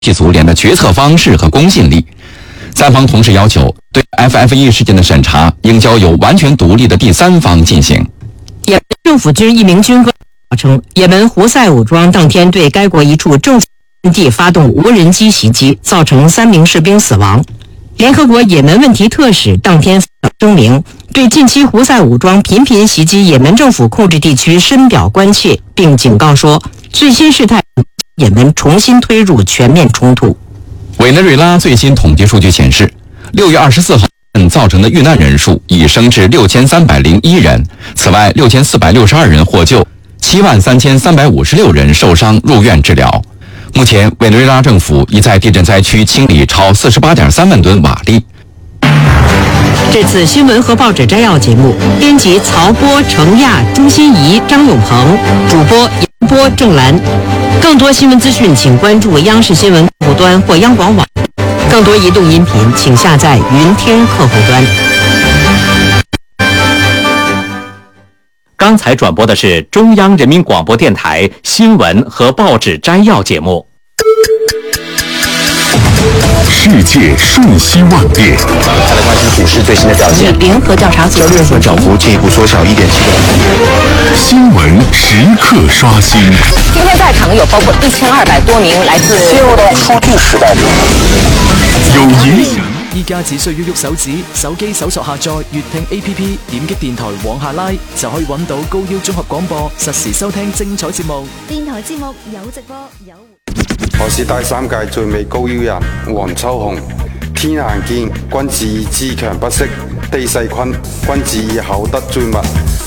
剧组联的决策方式和公信力。三方同时要求，对 FFE 事件的审查应交由完全独立的第三方进行。 也门政府军一名军官称，也门胡塞武装当天对该国一处政府地发动无人机袭击，造成3名士兵死亡。联合国也门问题特使当天发表声明，对近期胡塞武装频频袭击也门政府控制地区深表关切，并警告说，最新事态也门重新推入全面冲突。 委内瑞拉最新统计数据显示，6月24号造成的遇难人数已升至6301人，此外6462人获救，73356人受伤入院治疗。目前，委内瑞拉政府已在地震灾区清理超48.3万吨瓦砾。 这次新闻和报纸摘要节目，编辑曹波、程亚、朱心怡、张永鹏，主播杨波、郑兰。更多新闻资讯，请关注央视新闻客户端或央广网。更多移动音频，请下载云听客户端。 刚才转播的是中央人民广播电台新闻和报纸摘要节目。 世界瞬息万变， 再来关心股市最新的表现。 联合调查组 6月份涨幅进一步缩小1.7%。 新闻时刻刷新。 今天在场有包括1200多名來自進入到數據時代。 有影響。 依家只需要喐手指，手機搜索下載粵聽 APP， 點擊電台往下拉，就可以揾到高腰綜合廣播，實時收聽精彩節目。 電台節目有直播有。 我是第3屆最美高腰人黃秋紅。天行健，君子以自強不息；地勢坤，君子以厚德載物。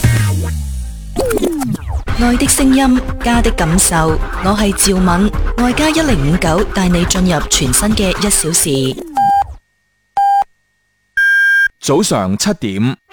愛的聲音，家的感受。我係趙敏，愛家1059帶你進入全新嘅1小時。 早上7點。